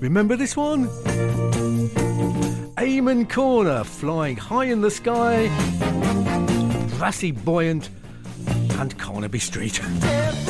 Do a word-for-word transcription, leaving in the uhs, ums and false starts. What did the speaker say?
Remember this one? Amon Corner, Flying High in the Sky, Brassy Buoyant, and Carnaby Street.